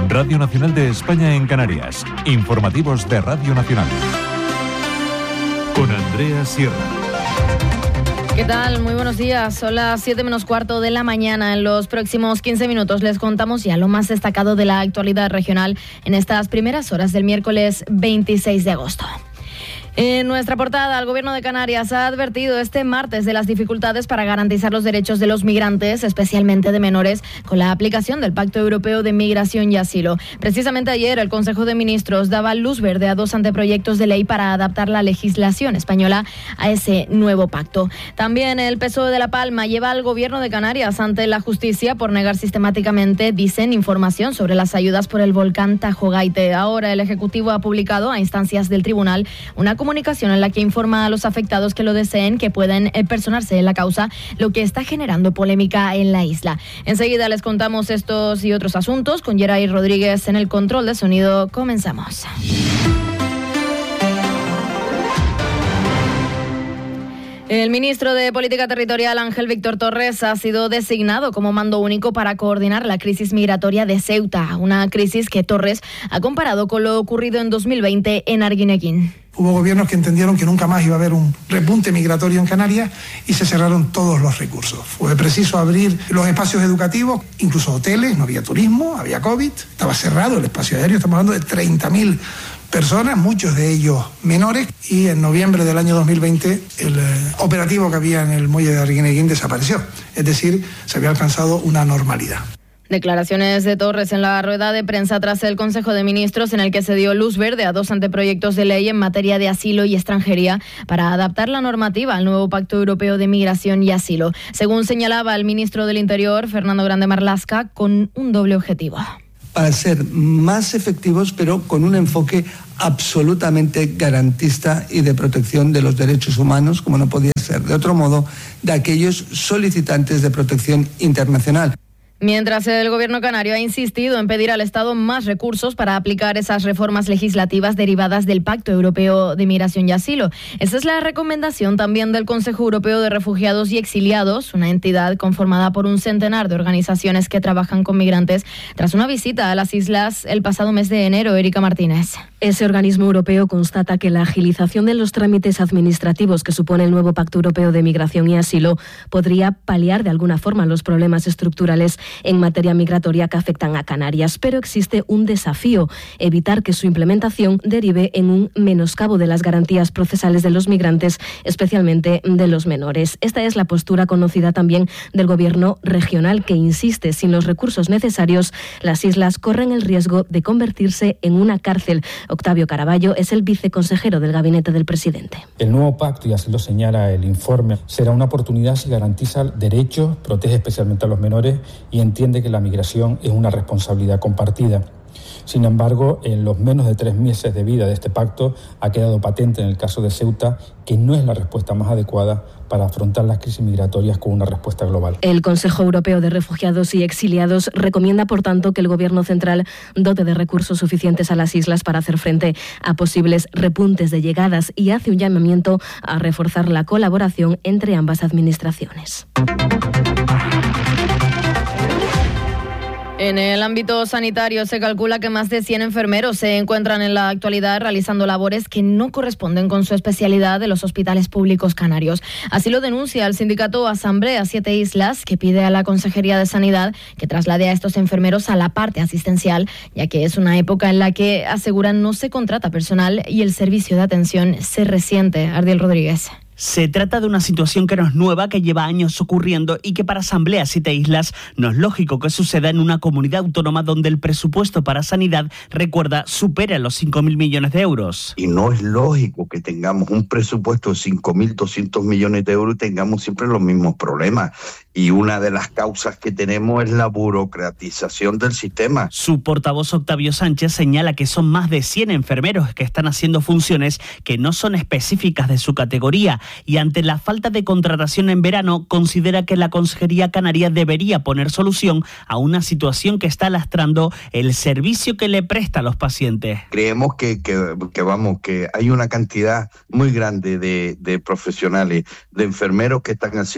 Radio Nacional de España en Canarias. Informativos de Radio Nacional. Con Andrea Sierra. ¿Qué tal? Muy buenos días. Son las 7 menos cuarto de la mañana. En los próximos 15 minutos les contamos ya lo más destacado de la actualidad regional en estas primeras horas del miércoles 26 de agosto. En nuestra portada, el Gobierno de Canarias ha advertido este martes de las dificultades para garantizar los derechos de los migrantes, especialmente de menores, con la aplicación del Pacto Europeo de Migración y Asilo. Precisamente ayer, el Consejo de Ministros daba luz verde a 2 anteproyectos de ley para adaptar la legislación española a ese nuevo pacto. También el PSOE de La Palma lleva al Gobierno de Canarias ante la justicia por negar sistemáticamente, dicen, información sobre las ayudas por el volcán Tajo Gaite. Ahora el Ejecutivo ha publicado a instancias del Tribunal una comunicación en la que informa a los afectados que lo deseen que pueden personarse en la causa, lo que está generando polémica en la isla. Enseguida les contamos estos y otros asuntos con Geray Rodríguez en el control de sonido. Comenzamos. El ministro de Política Territorial, Ángel Víctor Torres, ha sido designado como mando único para coordinar la crisis migratoria de Ceuta, una crisis que Torres ha comparado con lo ocurrido en 2020 en Arguineguín. Hubo gobiernos que entendieron que nunca más iba a haber un repunte migratorio en Canarias y se cerraron todos los recursos. Fue preciso abrir los espacios educativos, incluso hoteles, no había turismo, había COVID, estaba cerrado el espacio aéreo, estamos hablando de 30.000 personas, muchos de ellos menores, y en noviembre del año 2020 el operativo que había en el muelle de Arguineguín desapareció, es decir, se había alcanzado una normalidad. Declaraciones de Torres en la rueda de prensa tras el Consejo de Ministros en el que se dio luz verde a 2 anteproyectos de ley en materia de asilo y extranjería para adaptar la normativa al nuevo Pacto Europeo de Migración y Asilo. Según señalaba el ministro del Interior, Fernando Grande Marlaska, con un doble objetivo. Para ser más efectivos, pero con un enfoque absolutamente garantista y de protección de los derechos humanos, como no podía ser de otro modo, de aquellos solicitantes de protección internacional. Mientras el Gobierno canario ha insistido en pedir al Estado más recursos para aplicar esas reformas legislativas derivadas del Pacto Europeo de Migración y Asilo. Esa es la recomendación también del Consejo Europeo de Refugiados y Exiliados, una entidad conformada por un centenar de organizaciones que trabajan con migrantes, tras una visita a las islas el pasado mes de enero. Erika Martínez. Ese organismo europeo constata que la agilización de los trámites administrativos que supone el nuevo Pacto Europeo de Migración y Asilo podría paliar de alguna forma los problemas estructurales en materia migratoria que afectan a Canarias, pero existe un desafío: evitar que su implementación derive en un menoscabo de las garantías procesales de los migrantes, especialmente de los menores. Esta es la postura conocida también del Gobierno regional, que insiste: sin los recursos necesarios, las islas corren el riesgo de convertirse en una cárcel. Octavio Caraballo es el viceconsejero del gabinete del presidente. El nuevo pacto, y así lo señala el informe, será una oportunidad si garantiza derechos, protege especialmente a los menores y entiende que la migración es una responsabilidad compartida. Sin embargo, en los menos de 3 meses de vida de este pacto ha quedado patente en el caso de Ceuta que no es la respuesta más adecuada para afrontar las crisis migratorias con una respuesta global. El Consejo Europeo de Refugiados y Exiliados recomienda, por tanto, que el Gobierno central dote de recursos suficientes a las islas para hacer frente a posibles repuntes de llegadas y hace un llamamiento a reforzar la colaboración entre ambas administraciones. En el ámbito sanitario se calcula que más de 100 enfermeros se encuentran en la actualidad realizando labores que no corresponden con su especialidad de los hospitales públicos canarios. Así lo denuncia el sindicato Asamblea 7 Islas, que pide a la Consejería de Sanidad que traslade a estos enfermeros a la parte asistencial, ya que es una época en la que, aseguran, no se contrata personal y el servicio de atención se resiente. Ardiel Rodríguez. Se trata de una situación que no es nueva, que lleva años ocurriendo y que para Asamblea 7 Islas no es lógico que suceda en una comunidad autónoma donde el presupuesto para sanidad, recuerda, supera los 5.000 millones de euros. Y no es lógico que tengamos un presupuesto de 5.200 millones de euros y tengamos siempre los mismos problemas. Y una de las causas que tenemos es la burocratización del sistema. Su portavoz Octavio Sánchez señala que son más de 100 enfermeros que están haciendo funciones que no son específicas de su categoría, y ante la falta de contratación en verano considera que la Consejería Canaria debería poner solución a una situación que está lastrando el servicio que le presta a los pacientes. Creemos que hay una cantidad muy grande de profesionales, de enfermeros que están haciendo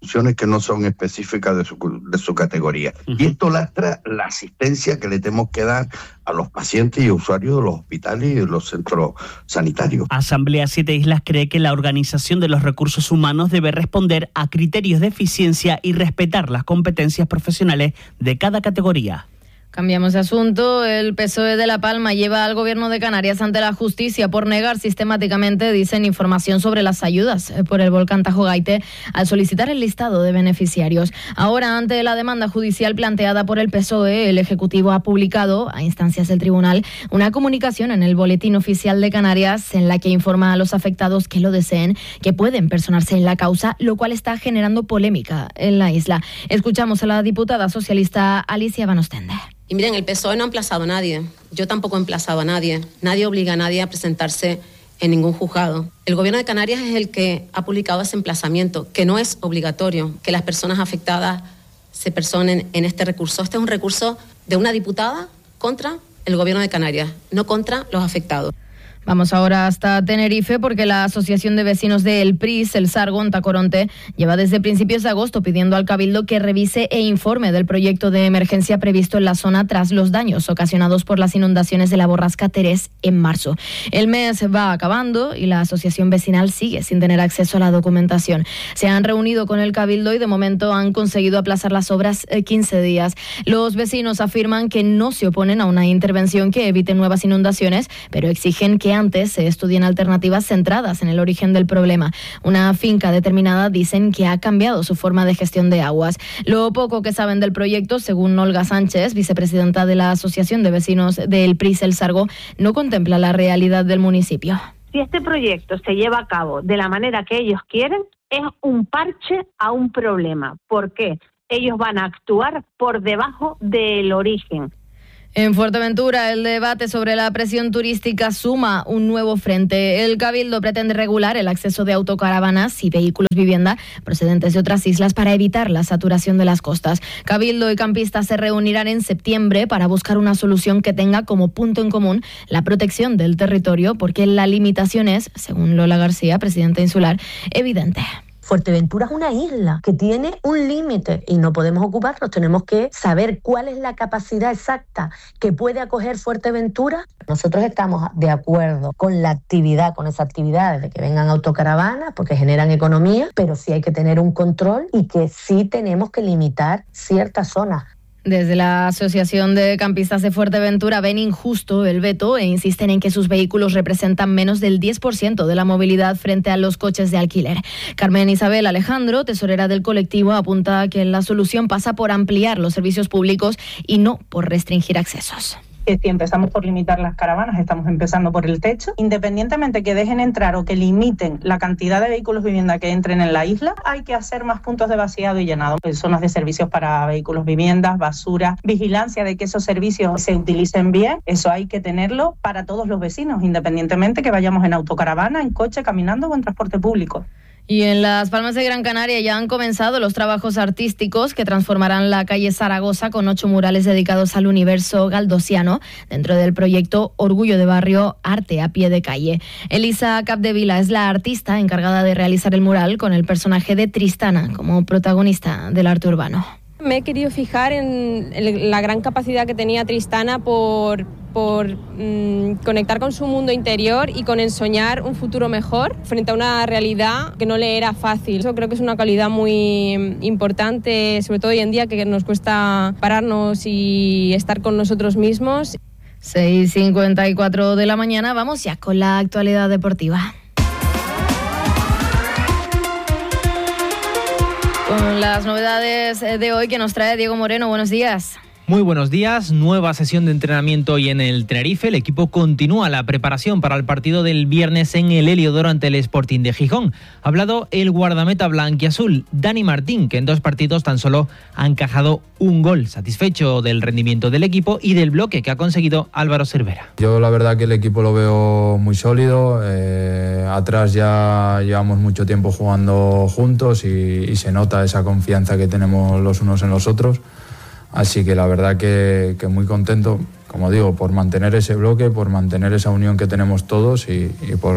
funciones que no son específicas de su categoría. Y esto lastra la asistencia que le tenemos que dar a los pacientes y usuarios de los hospitales y de los centros sanitarios. Asamblea Siete Islas cree que la organización de los recursos humanos debe responder a criterios de eficiencia y respetar las competencias profesionales de cada categoría. Cambiamos de asunto. El PSOE de La Palma lleva al Gobierno de Canarias ante la justicia por negar sistemáticamente, dicen, información sobre las ayudas por el volcán Tajo Gaite al solicitar el listado de beneficiarios. Ahora, ante la demanda judicial planteada por el PSOE, el Ejecutivo ha publicado, a instancias del Tribunal, una comunicación en el Boletín Oficial de Canarias en la que informa a los afectados que lo deseen que pueden personarse en la causa, lo cual está generando polémica en la isla. Escuchamos a la diputada socialista Alicia Van Ostende. Y miren, el PSOE no ha emplazado a nadie, yo tampoco he emplazado a nadie, nadie obliga a nadie a presentarse en ningún juzgado. El Gobierno de Canarias es el que ha publicado ese emplazamiento, que no es obligatorio que las personas afectadas se personen en este recurso. Este es un recurso de una diputada contra el Gobierno de Canarias, no contra los afectados. Vamos ahora hasta Tenerife porque la Asociación de Vecinos de El Pris, El Sargo, en Tacoronte, lleva desde principios de agosto pidiendo al Cabildo que revise e informe del proyecto de emergencia previsto en la zona tras los daños ocasionados por las inundaciones de la borrasca Terés en marzo. El mes va acabando y la asociación vecinal sigue sin tener acceso a la documentación. Se han reunido con el Cabildo y de momento han conseguido aplazar las obras 15 días. Los vecinos afirman que no se oponen a una intervención que evite nuevas inundaciones, pero exigen que antes se estudien alternativas centradas en el origen del problema. Una finca determinada dicen que ha cambiado su forma de gestión de aguas. Lo poco que saben del proyecto, según Olga Sánchez, vicepresidenta de la Asociación de Vecinos del Pris El Sargo, no contempla la realidad del municipio. Si este proyecto se lleva a cabo de la manera que ellos quieren, es un parche a un problema. ¿Por qué? Ellos van a actuar por debajo del origen. En Fuerteventura, el debate sobre la presión turística suma un nuevo frente. El Cabildo pretende regular el acceso de autocaravanas y vehículos vivienda procedentes de otras islas para evitar la saturación de las costas. Cabildo y campistas se reunirán en septiembre para buscar una solución que tenga como punto en común la protección del territorio, porque la limitación es, según Lola García, presidenta insular, evidente. Fuerteventura es una isla que tiene un límite y no podemos ocuparnos. Tenemos que saber cuál es la capacidad exacta que puede acoger Fuerteventura. Nosotros estamos de acuerdo con la actividad, con esa actividad de que vengan autocaravanas porque generan economía, pero sí hay que tener un control y que sí tenemos que limitar ciertas zonas. Desde la Asociación de Campistas de Fuerteventura ven injusto el veto e insisten en que sus vehículos representan menos del 10% de la movilidad frente a los coches de alquiler. Carmen Isabel Alejandro, tesorera del colectivo, apunta que la solución pasa por ampliar los servicios públicos y no por restringir accesos. Si empezamos por limitar las caravanas, estamos empezando por el techo. Independientemente que dejen entrar o que limiten la cantidad de vehículos vivienda que entren en la isla, hay que hacer más puntos de vaciado y llenado. Zonas de servicios para vehículos viviendas, basura, vigilancia de que esos servicios se utilicen bien. Eso hay que tenerlo para todos los vecinos, independientemente que vayamos en autocaravana, en coche, caminando o en transporte público. Y en Las Palmas de Gran Canaria ya han comenzado los trabajos artísticos que transformarán la calle Zaragoza con 8 murales dedicados al universo galdosiano dentro del proyecto Orgullo de Barrio Arte a Pie de Calle. Elisa Capdevila es la artista encargada de realizar el mural con el personaje de Tristana como protagonista del arte urbano. Me he querido fijar en la gran capacidad que tenía Tristana por conectar con su mundo interior y con ensoñar un futuro mejor frente a una realidad que no le era fácil. Eso creo que es una cualidad muy importante, sobre todo hoy en día que nos cuesta pararnos y estar con nosotros mismos. 6:54 de la mañana, vamos ya con la actualidad deportiva. Con las novedades de hoy que nos trae Diego Moreno. Buenos días. Muy buenos días, nueva sesión de entrenamiento hoy en el Tenerife. El equipo continúa la preparación para el partido del viernes en el Heliodoro ante el Sporting de Gijón. Ha hablado el guardameta blanquiazul, Dani Martín, que en 2 partidos tan solo ha encajado un gol. Satisfecho del rendimiento del equipo y del bloque que ha conseguido Álvaro Cervera. Yo la verdad que el equipo lo veo muy sólido. Atrás ya llevamos mucho tiempo jugando juntos y se nota esa confianza que tenemos los unos en los otros. Así que la verdad que muy contento, como digo, por mantener ese bloque, por mantener esa unión que tenemos todos y por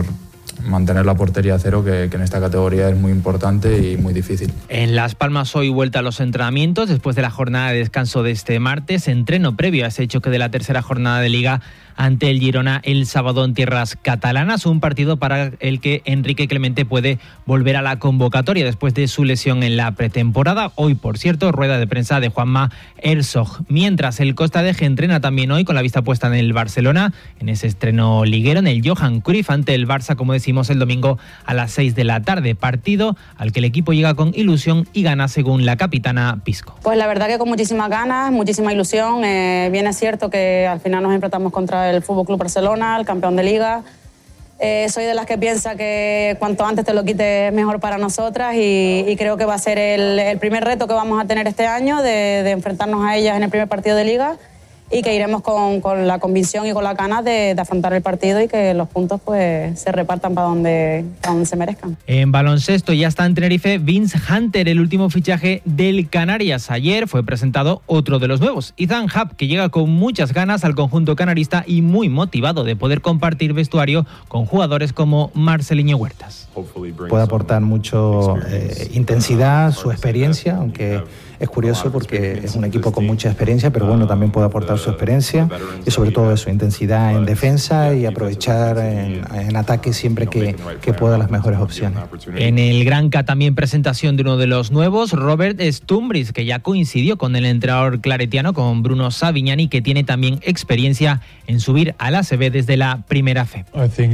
mantener la portería a cero, que en esta categoría es muy importante y muy difícil. En Las Palmas hoy vuelta a los entrenamientos después de la jornada de descanso de este martes, entreno previo a ese choque de la tercera jornada de Liga ante el Girona el sábado en tierras catalanas, un partido para el que Enrique Clemente puede volver a la convocatoria después de su lesión en la pretemporada. Hoy, por cierto, rueda de prensa de Juanma Herzog. Mientras el Costa de Eje entrena también hoy con la vista puesta en el Barcelona, en ese estreno liguero en el Johan Cruyff ante el Barça, como decimos, el domingo a las 6 de la tarde. Partido al que el equipo llega con ilusión y gana, según la capitana Pisco. Pues la verdad que con muchísimas ganas, muchísima ilusión. Bien es cierto que al final nos enfrentamos contra el FC Barcelona, el campeón de Liga. Soy de las que piensa que cuanto antes te lo quites mejor para nosotras y creo que va a ser el primer reto que vamos a tener este año de enfrentarnos a ellas en el primer partido de Liga y que iremos con la convicción y con la ganas de afrontar el partido y que los puntos pues se repartan para donde se merezcan. En baloncesto ya está en Tenerife Vince Hunter, el último fichaje del Canarias. Ayer fue presentado otro de los nuevos, Ethan Happ, que llega con muchas ganas al conjunto canarista y muy motivado de poder compartir vestuario con jugadores como Marceliño Huertas. Puede aportar mucho intensidad, su experiencia, aunque es curioso porque es un equipo con mucha experiencia, pero bueno, también puede aportar su experiencia y sobre todo su intensidad en defensa y aprovechar en ataque siempre que pueda las mejores opciones. En el Granca también presentación de uno de los nuevos, Robert Stumbris, que ya coincidió con el entrenador claretiano, con Bruno Savignani, que tiene también experiencia en subir al ACB desde la Primera Fe.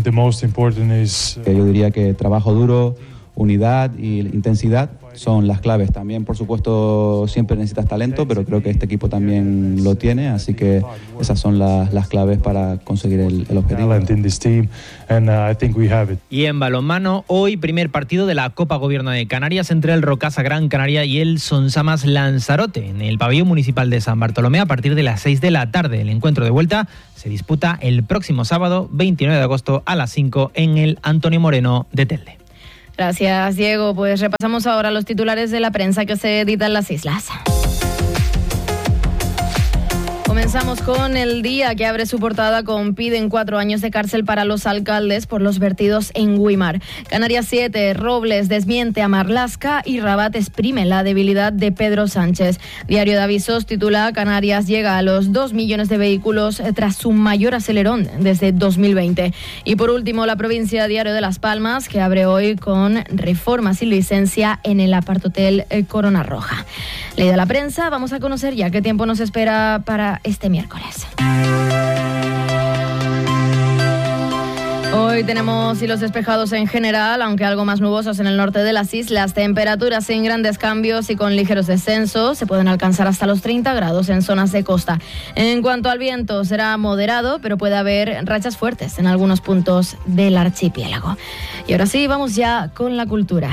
Yo diría que trabajo duro, unidad y intensidad son las claves. También, por supuesto, siempre necesitas talento, pero creo que este equipo también lo tiene, así que esas son las claves para conseguir el objetivo. Y en balonmano, hoy primer partido de la Copa Gobierno de Canarias entre el Rocasa Gran Canaria y el Sonsamas Lanzarote en el pabellón municipal de San Bartolomé a partir de las 6 de la tarde. El encuentro de vuelta se disputa el próximo sábado 29 de agosto a las 5 en el Antonio Moreno de Telde. Gracias, Diego. Pues repasamos ahora los titulares de la prensa que se edita en las islas. Comenzamos con El Día, que abre su portada con piden 4 años de cárcel para los alcaldes por los vertidos en Güímar. Canarias 7, Robles desmiente a Marlaska y Rabat exprime la debilidad de Pedro Sánchez. Diario de Avisos titula Canarias llega a los 2 millones de vehículos tras su mayor acelerón desde 2020. Y por último, La Provincia, Diario de Las Palmas, que abre hoy con reforma sin licencia en el Aparthotel Corona Roja. Leída la prensa, vamos a conocer ya qué tiempo nos espera para este miércoles. Hoy tenemos cielos despejados en general, aunque algo más nubosos en el norte de las islas. Temperaturas sin grandes cambios y con ligeros descensos. Se pueden alcanzar hasta los 30 grados en zonas de costa. En cuanto al viento, será moderado, pero puede haber rachas fuertes en algunos puntos del archipiélago. Y ahora sí, vamos ya con la cultura.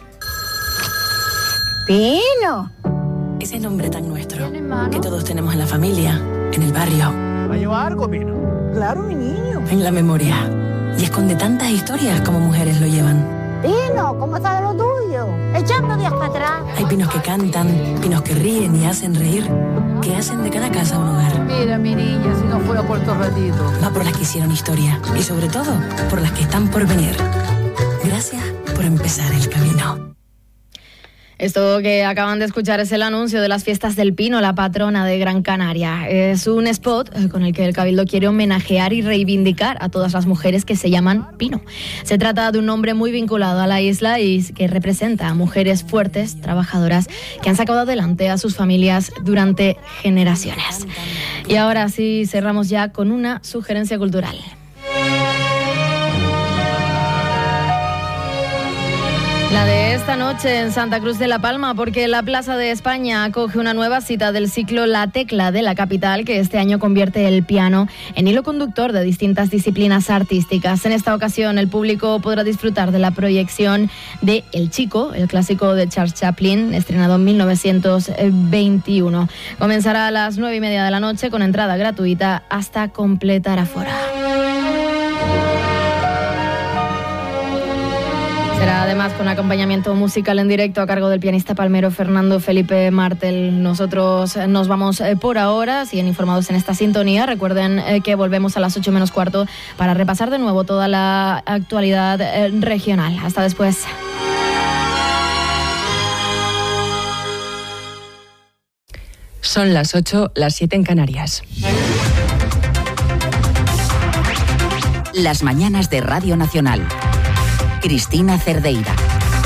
¡Pino! Ese nombre tan nuestro que todos tenemos en la familia, en el barrio. ¿Va a llevar algo, Pino? Claro, mi niño. En la memoria. Y esconde tantas historias como mujeres lo llevan. Pino, ¿cómo está de lo tuyo? Echando días para atrás. Hay pinos que cantan, pinos que ríen y hacen reír, que hacen de cada casa un hogar. Mira, mi niña, si no fuera por estos ratitos. Va por las que hicieron historia y sobre todo por las que están por venir. Gracias por empezar el camino. Esto que acaban de escuchar es el anuncio de las fiestas del Pino, la patrona de Gran Canaria. Es un spot con el que el Cabildo quiere homenajear y reivindicar a todas las mujeres que se llaman Pino. Se trata de un nombre muy vinculado a la isla y que representa a mujeres fuertes, trabajadoras, que han sacado adelante a sus familias durante generaciones. Y ahora sí, cerramos ya con una sugerencia cultural. La de esta noche en Santa Cruz de la Palma, porque la Plaza de España acoge una nueva cita del ciclo La Tecla de la capital, que este año convierte el piano en hilo conductor de distintas disciplinas artísticas. En esta ocasión, el público podrá disfrutar de la proyección de El Chico, el clásico de Charles Chaplin, estrenado en 1921. Comenzará a las 9:30 de la noche con entrada gratuita hasta completar aforo. Se Será además con acompañamiento musical en directo a cargo del pianista palmero Fernando Felipe Martel. Nosotros nos vamos por ahora, siguen informados en esta sintonía. Recuerden que volvemos a las 8 menos cuarto para repasar de nuevo toda la actualidad regional. Hasta después. Son las 8, las 7 en Canarias. Las mañanas de Radio Nacional. Cristina Cerdeira.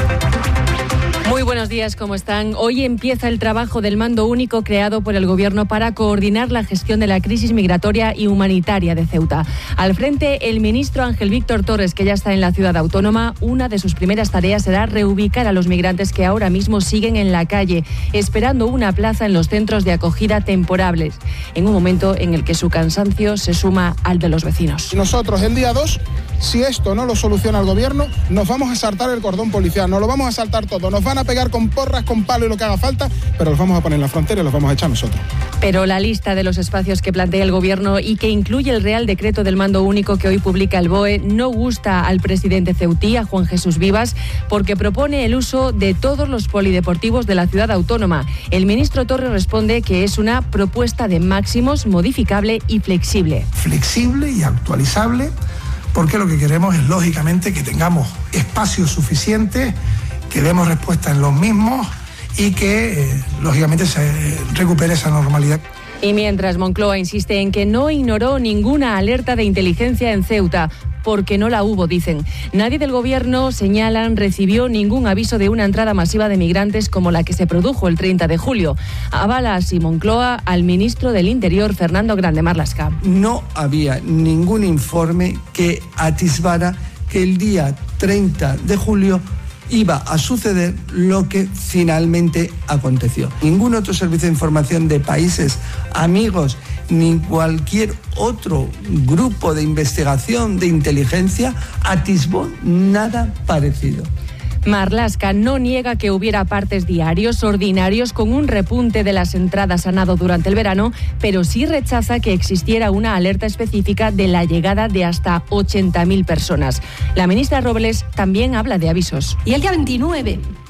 Muy buenos días, ¿cómo están? Hoy empieza el trabajo del mando único creado por el Gobierno para coordinar la gestión de la crisis migratoria y humanitaria de Ceuta. Al frente, el ministro Ángel Víctor Torres, que ya está en la ciudad autónoma. Una de sus primeras tareas será reubicar a los migrantes que ahora mismo siguen en la calle, esperando una plaza en los centros de acogida temporales, en un momento en el que su cansancio se suma al de los vecinos. Nosotros, el día 2, si esto no lo soluciona el Gobierno, nos vamos a saltar el cordón policial, nos lo vamos a saltar todo, nos van a pegar con porras, con palo y lo que haga falta, pero los vamos a poner en la frontera y los vamos a echar nosotros. Pero la lista de los espacios que plantea el Gobierno y que incluye el Real Decreto del Mando Único que hoy publica el BOE no gusta al presidente ceutí, a Juan Jesús Vivas, porque propone el uso de todos los polideportivos de la ciudad autónoma. El ministro Torres responde que es una propuesta de máximos modificable y flexible. Flexible y actualizable, porque lo que queremos es, lógicamente, que tengamos espacios suficientes, que demos respuesta en los mismos y que, lógicamente, se recupere esa normalidad. Y mientras, Moncloa insiste en que no ignoró ninguna alerta de inteligencia en Ceuta, porque no la hubo, dicen. Nadie del Gobierno, señalan, recibió ningún aviso de una entrada masiva de migrantes como la que se produjo el 30 de julio. Avala así Moncloa al ministro del Interior, Fernando Grande Marlaska. No había ningún informe que atisbara que el día 30 de julio iba a suceder lo que finalmente aconteció. Ningún otro servicio de información de países amigos ni cualquier otro grupo de investigación de inteligencia atisbó nada parecido. Marlaska no niega que hubiera partes diarios ordinarios con un repunte de las entradas a nado durante el verano, pero sí rechaza que existiera una alerta específica de la llegada de hasta 80.000 personas. La ministra Robles también habla de avisos. Y el día 29